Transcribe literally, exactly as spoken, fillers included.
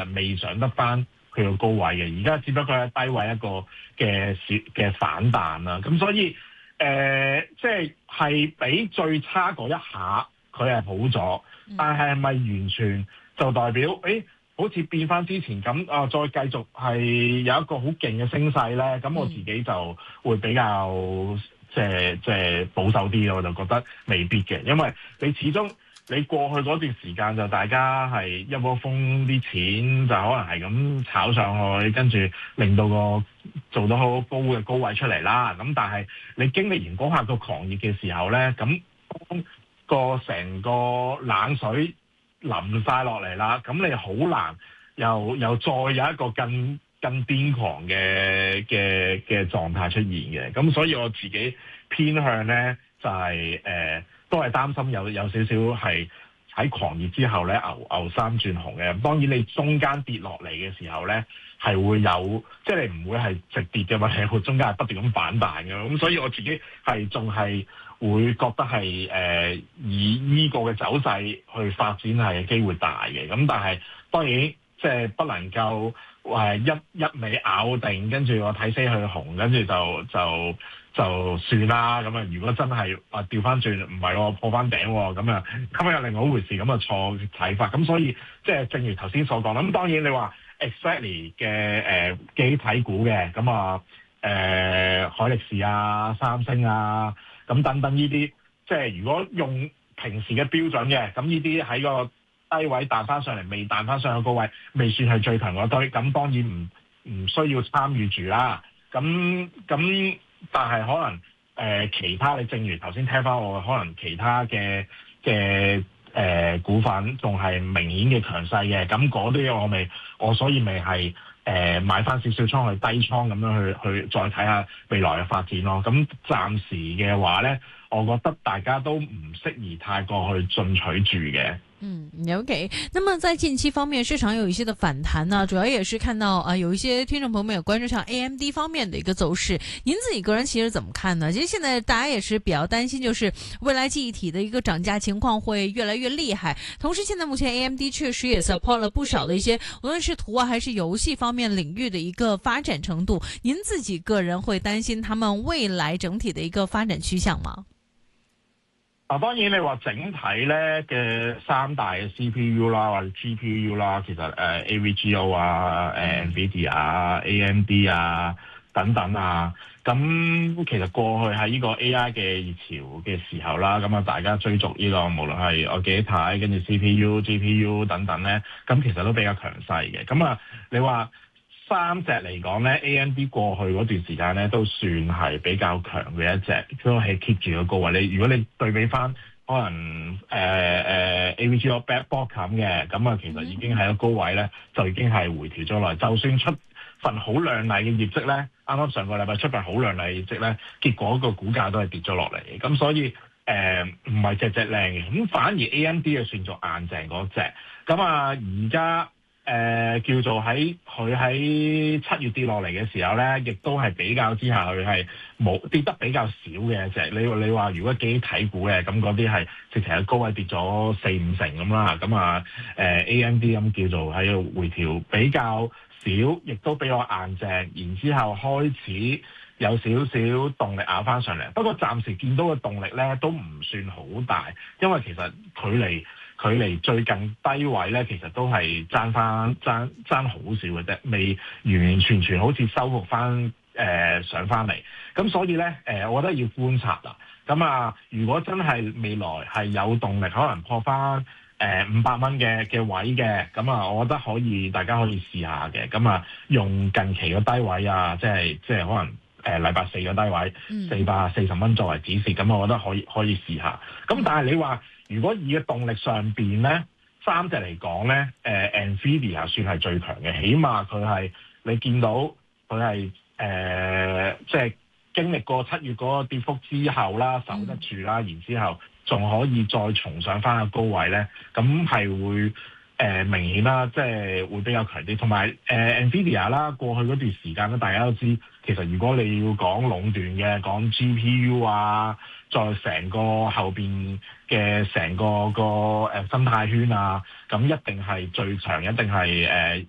實未上得翻佢個高位嘅，而家只不過係低位一個嘅小嘅反彈啦。咁所以誒，即係係比最差嗰一下佢係好咗，但係係咪完全就代表誒好似變翻之前咁啊？再繼續係有一個好勁嘅升勢咧？咁我自己就會比較即係即係保守啲咯，我就覺得未必嘅，因為你始終你過去嗰段時間就大家係一窩蜂啲錢就可能係咁炒上去，跟住令到個做到好高嘅高位出嚟啦。咁但係你經歷完嗰下個狂熱嘅時候咧，咁個成個冷水淋晒落嚟啦，咁你好難又又再有一個更更癲狂嘅嘅嘅狀態出現嘅。咁所以我自己偏向咧就係、是、誒、呃、都係擔心有有少少係喺狂熱之後咧牛牛三轉紅嘅。當然你中間跌落嚟嘅時候咧係會有，即係你唔會係直跌嘅，或者佢中間係不斷咁反彈嘅。咁所以我自己係仲係會覺得係誒、呃、以呢個嘅走勢去發展係機會大嘅。咁但係當然即係不能夠誒一一味咬定，跟住我睇死佢紅，跟住就就就算啦。咁啊，如果真係啊調翻轉，唔係我破翻頂喎，咁啊咁又另外一回事，咁啊錯睇法。咁所以即係正如頭先所講啦。咁當然你話 exactly 嘅誒記憶體股嘅，咁啊誒海力士啊、三星啊。咁等等呢啲，即係如果用平時嘅標準嘅，咁呢啲喺個低位彈翻上嚟，未彈翻上去高位，未算係最強嗰堆，咁當然唔唔需要參與住啦。咁咁，但係可能誒、呃、其他，你正如頭先聽翻我，可能其他嘅嘅誒股份仲係明顯嘅強勢嘅，咁嗰啲我咪我所以咪係。誒、呃、買翻少少倉去低倉咁樣去去再睇下未來嘅發展咯。咁暫時嘅話咧，我覺得大家都唔適宜太過去進取住嘅。 嗯 ，OK。那麼在近期方面，市場有一些的反彈呢，主要也是看到啊、呃，有一些聽眾朋友們有關注像 A M D 方面的一個走勢。您自己個人其實怎麼看呢？其實現在大家也是比較擔心，就是未來記憶體的一個漲價情況會越來越厲害。同時，現在目前 A M D 確實也 support 了不少的一些，無論是圖啊還是遊戲方面領域的一個發展程度。您自己個人會擔心他們未來整體的一個發展趨向嗎？ 啊，當然你話整體咧嘅三大嘅 C P U 啦，或者 G P U 啦，其實誒、呃、A V G O 啊、誒 NVIDIA 啊、A M D 啊等等啊，咁其實過去喺呢個 A I 嘅熱潮嘅時候啦，咁啊大家追逐呢、這個無論係我記憶體跟住 C P U、G P U 等等咧，咁其實都比較強勢嘅。咁啊，你話三隻嚟講咧 ，A M D 過去嗰段時間咧都算係比較強嘅一隻，都係 keep 住個高位。你如果你對比翻可能誒誒、呃、A V G O back bottom 嘅，咁啊其實已經喺個高位咧，就已經係回調咗落嚟。就算出份好亮麗嘅業績咧，啱啱上個禮拜出份好亮麗嘅業績咧，結果個股價都係跌咗落嚟。咁所以誒唔係隻隻靚嘅，咁反而 A M D 就算做硬淨嗰隻。咁啊而家。誒、呃、叫做喺佢喺七月跌落嚟嘅時候咧，亦都係比較之下佢係冇跌得比較少嘅一隻。你你話如果記憶體股嘅，咁嗰啲係直情係高位跌咗四五成咁啦。咁啊誒、呃、A M D 咁叫做喺度回調比較少，亦都比較硬淨。然之後開始有少少動力咬翻上嚟。不過暫時見到嘅動力咧都唔算好大，因為其實距離距離最近低位咧，其實都係爭翻爭爭好少嘅啫，未完完全全好似收復翻誒、呃、上翻嚟。咁所以咧誒、呃，我覺得要觀察啦。咁啊，如果真係未來係有動力，可能破翻誒五百蚊嘅嘅位嘅，咁啊，我覺得可以，大家可以試下嘅。咁啊，用近期嘅低位啊，即係即係可能誒禮拜四嘅低位四百四十蚊作為指示，咁我覺得可以可以試下。咁但係你話，如果以嘅動力上邊咧，三隻嚟講咧，誒、呃、NVIDIA 算係最強嘅，起碼佢係你見到佢係誒即係經歷過七月嗰個跌幅之後啦，守得住啦，然之後仲可以再重上翻個高位咧，咁係會誒、呃、明顯啦，即係會比較強啲。同埋誒 NVIDIA 啦，過去嗰段時間咧，大家都知其實如果你要講壟斷嘅，講 G P U 啊。再成個後邊嘅成個個誒生態圈啊，咁一定係最長，一定係誒